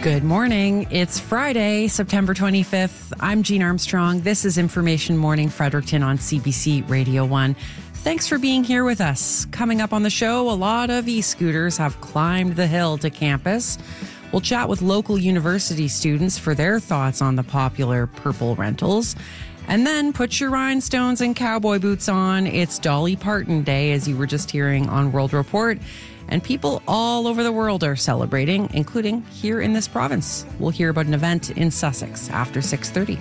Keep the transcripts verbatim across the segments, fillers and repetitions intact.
Good morning. It's Friday, September twenty-fifth. I'm Jean Armstrong. This is Information Morning Fredericton on C B C Radio one. Thanks for being here with us. Coming up on the show, a lot of e-scooters have climbed the hill to campus. We'll chat with local university students for their thoughts on the popular purple rentals. And then put your rhinestones and cowboy boots on. It's Dolly Parton Day, as you were just hearing on World Report. And people all over the world are celebrating, including here in this province. We'll hear about an event in Sussex after six thirty.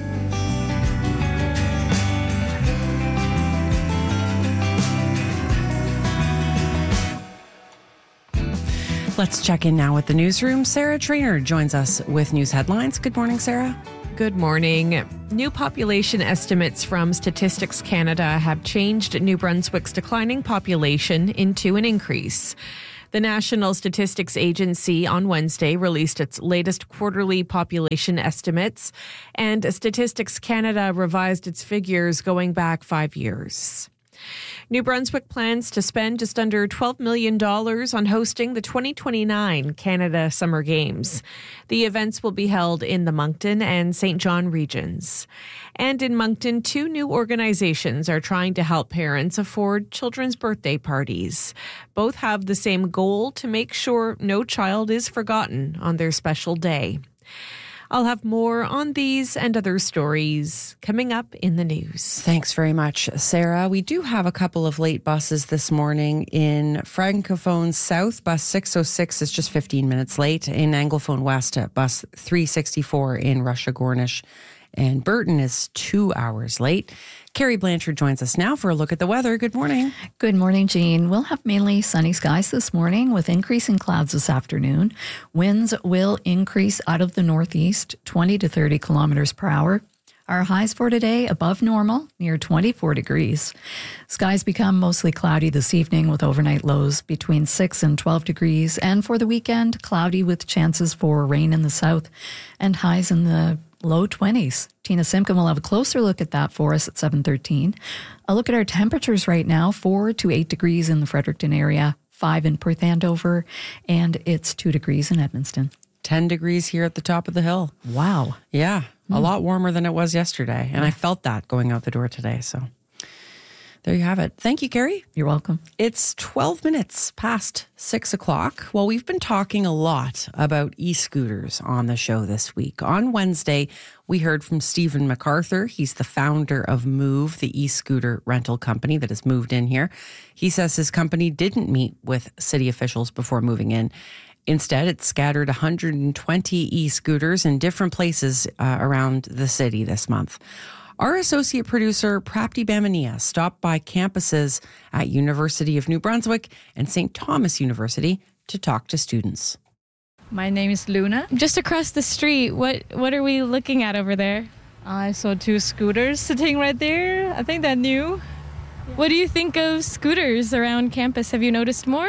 Let's check in now with the newsroom. Sarah Traynor joins us with news headlines. Good morning, Sarah. Good morning. New population estimates from Statistics Canada have changed New Brunswick's declining population into an increase. The National Statistics Agency on Wednesday released its latest quarterly population estimates, and Statistics Canada revised its figures going back five years. New Brunswick plans to spend just under twelve million dollars on hosting the twenty twenty-nine Canada Summer Games. The events will be held in the Moncton and Saint John regions. And in Moncton, two new organizations are trying to help parents afford children's birthday parties. Both have the same goal: to make sure no child is forgotten on their special day. I'll have more on these and other stories coming up in the news. Thanks very much, Sarah. We do have a couple of late buses this morning. In Francophone South, bus six oh six is just fifteen minutes late. In Anglophone West, bus three sixty-four in Russia Gornish and Burton is two hours late. Carrie Blanchard joins us now for a look at the weather. Good morning. Good morning, Jean. We'll have mainly sunny skies this morning with increasing clouds this afternoon. Winds will increase out of the northeast, twenty to thirty kilometers per hour. Our highs for today above normal, near twenty-four degrees. Skies become mostly cloudy this evening with overnight lows between six and twelve degrees. And for the weekend, cloudy with chances for rain in the south and highs in the low twenties. Tina Simpkin will have a closer look at that for us at seven thirteen. A look at our temperatures right now, four to eight degrees in the Fredericton area, five in Perth Andover, and it's two degrees in Edmundston. ten degrees here at the top of the hill. Wow. Yeah, mm. a lot warmer than it was yesterday. And I felt that going out the door today. So there you have it. Thank you, Carrie. You're welcome. It's twelve minutes past six o'clock. Well, we've been talking a lot about e-scooters on the show this week. On Wednesday, we heard from Stephen MacArthur. He's the founder of Move, the e-scooter rental company that has moved in here. He says his company didn't meet with city officials before moving in. Instead, it scattered one hundred twenty e-scooters in different places uh, around the city this month. Our associate producer, Prapti Bamania, stopped by campuses at University of New Brunswick and Saint Thomas University to talk to students. My name is Luna. Just across the street, what what are we looking at over there? I saw two scooters sitting right there. I think they're new. What do you think of scooters around campus? Have you noticed more?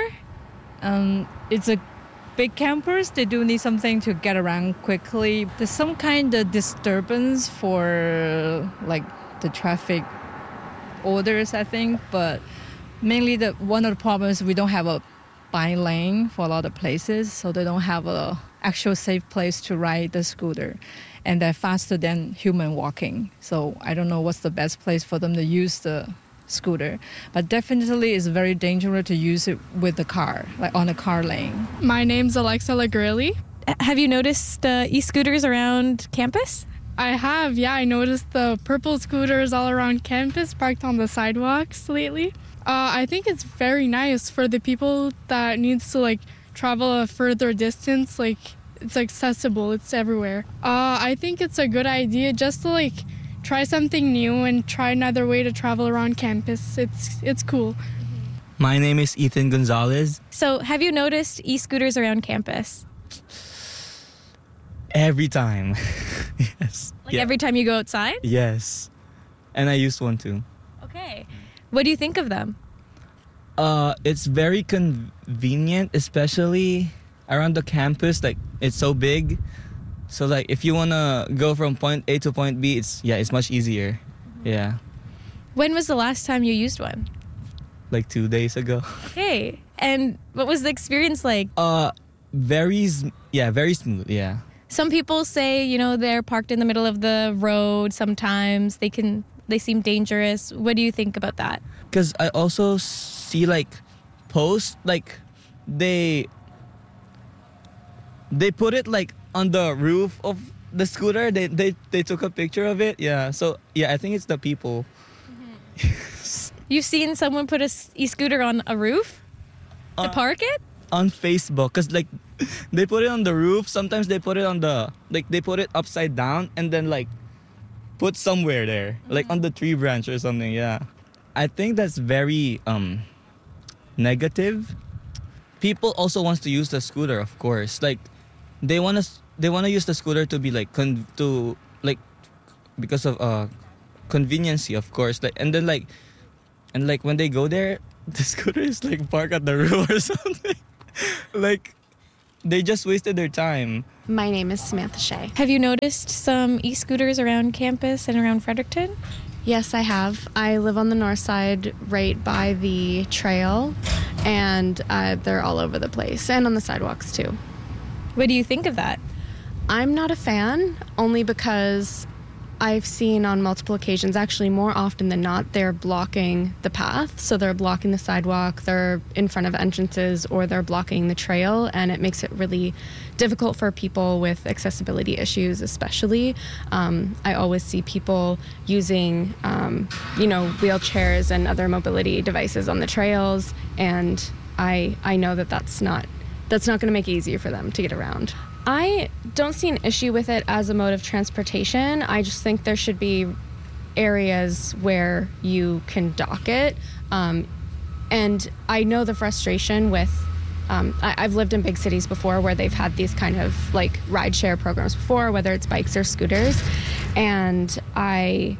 Um, it's a big campus. They do need something to get around quickly. There's some kind of disturbance for like the traffic orders, I think. But mainly the one of the problems, we don't have a bike lane for a lot of places, so they don't have a actual safe place to ride the scooter. And they're faster than human walking. So I don't know what's the best place for them to use the scooter, but definitely it's very dangerous to use it with the car, like on a car lane. My name's Alexa Lagrilli. Have you noticed uh, e-scooters around campus? I have, yeah. I noticed the purple scooters all around campus parked on the sidewalks lately. Uh, I think it's very nice for the people that needs to like travel a further distance. Like it's accessible, it's everywhere. Uh, I think it's a good idea just to like try something new and try another way to travel around campus. It's it's cool. My name is Ethan Gonzalez. So have you noticed e-scooters around campus? Every time. Yes. Like yeah. every time you go outside? Yes. And I used one too. Okay. What do you think of them? Uh, it's very convenient, especially around the campus. Like, it's so big. So like if you want to go from point A to point B, it's yeah, it's much easier. Mm-hmm. Yeah. When was the last time you used one? Like two days ago. Okay. And what was the experience like? Uh Very, sm- yeah, very smooth, yeah. Some people say, you know, they're parked in the middle of the road. Sometimes they can, they seem dangerous. What do you think about that? Because I also see like posts, like they they put it like on the roof of the scooter. They they, they took a picture of it. Yeah. So yeah, I think it's the people. Mm-hmm. You've seen someone put a s- e-scooter on a roof to Uh, park it? On Facebook, because like they put it on the roof. Sometimes they put it on the like they put it upside down and then like put somewhere there, mm-hmm. like on the tree branch or something. Yeah, I think that's very um negative. People also wants to use the scooter, of course. Like they want to they want to use the scooter to be like con- to like because of uh conveniency, of course. Like and then like and like when they go there, the scooter is like parked at the roof or something. Like they just wasted their time. My name is Samantha Shea. Have you noticed some e-scooters around campus and around Fredericton? Yes, I have. I live on the north side right by the trail, and uh, they're all over the place and on the sidewalks too. What do you think of that? I'm not a fan, only because I've seen on multiple occasions, actually more often than not, they're blocking the path. So they're blocking the sidewalk, they're in front of entrances, or they're blocking the trail, and it makes it really difficult for people with accessibility issues, especially. Um, I always see people using, um, you know, wheelchairs and other mobility devices on the trails, and I I know that that's not that's not going to make it easier for them to get around. I don't see an issue with it as a mode of transportation. I just think there should be areas where you can dock it. Um, and I know the frustration with, um, I, I've lived in big cities before where they've had these kind of like rideshare programs before, whether it's bikes or scooters. And I,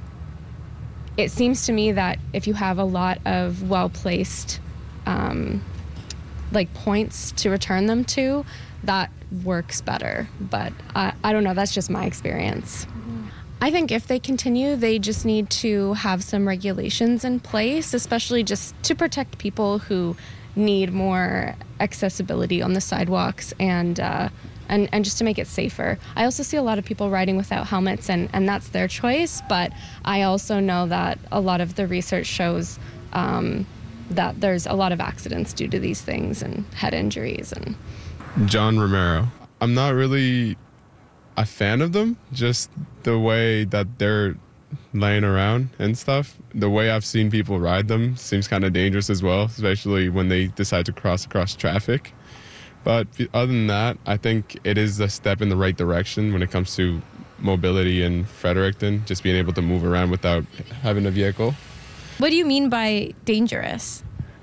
it seems to me that if you have a lot of well-placed um, like points to return them to, that works better. But I, I don't know, that's just my experience. Mm-hmm. I think if they continue, they just need to have some regulations in place, especially just to protect people who need more accessibility on the sidewalks and uh, and, and just to make it safer. I also see a lot of people riding without helmets, and, and that's their choice, but I also know that a lot of the research shows um, that there's a lot of accidents due to these things and head injuries. And John Romero. I'm not really a fan of them, just the way that they're laying around and stuff. The way I've seen people ride them seems kind of dangerous as well, especially when they decide to cross across traffic. But other than that, I think it is a step in the right direction when it comes to mobility in Fredericton, just being able to move around without having a vehicle. What do you mean by dangerous?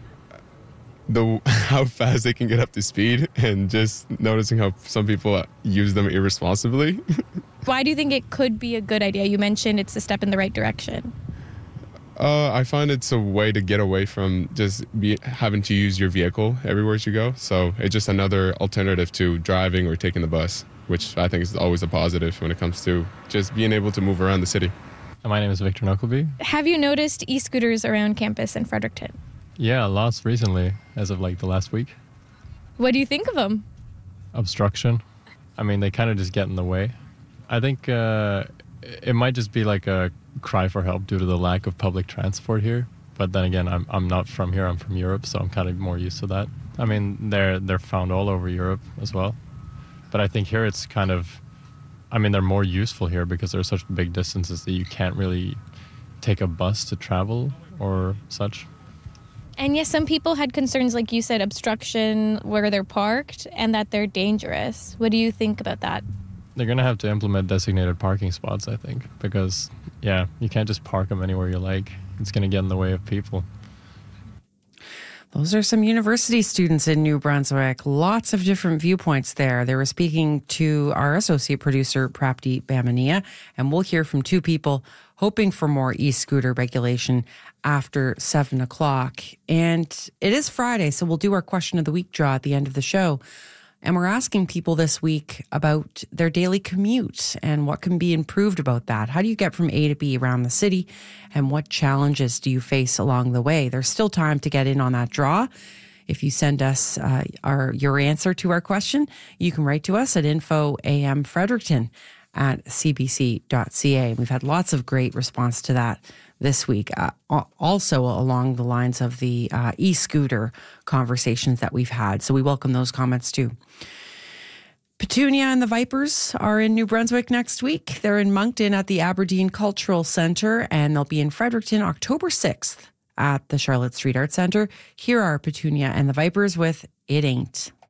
The how fast they can get up to speed, and just noticing how some people use them irresponsibly. Why do you think it could be a good idea? You mentioned it's a step in the right direction. Uh, I find it's a way to get away from just be, having to use your vehicle everywhere you go. So it's just another alternative to driving or taking the bus, which I think is always a positive when it comes to just being able to move around the city. My name is Victor Nuckleby. Have you noticed e-scooters around campus in Fredericton? Yeah, lots recently, as of like the last week. What do you think of them? Obstruction. I mean, they kind of just get in the way. I think uh, it might just be like a cry for help due to the lack of public transport here. But then again, I'm I'm not from here. I'm from Europe, so I'm kind of more used to that. I mean, they're they're found all over Europe as well. But I think here it's kind of, I mean, they're more useful here because there's such big distances that you can't really take a bus to travel or such. And yes, some people had concerns, like you said, obstruction where they're parked and that they're dangerous. What do you think about that? They're going to have to implement designated parking spots, I think, because, yeah, you can't just park them anywhere you like. It's going to get in the way of people. Those are some university students in New Brunswick. Lots of different viewpoints there. They were speaking to our associate producer, Prapti Bamania, and we'll hear from two people hoping for more e-scooter regulation after seven o'clock. And it is Friday, so we'll do our question of the week draw at the end of the show. And we're asking people this week about their daily commute and what can be improved about that. How do you get from A to B around the city? And what challenges do you face along the way? There's still time to get in on that draw. If you send us uh, our your answer to our question, you can write to us at info am fredericton at c b c dot c a. We've had lots of great response to that this week, uh, also along the lines of the uh, e-scooter conversations that we've had. So we welcome those comments too. Petunia and the Vipers are in New Brunswick next week. They're in Moncton at the Aberdeen Cultural Centre, and they'll be in Fredericton October sixth at the Charlotte Street Arts Centre. Here are Petunia and the Vipers with It Ain't.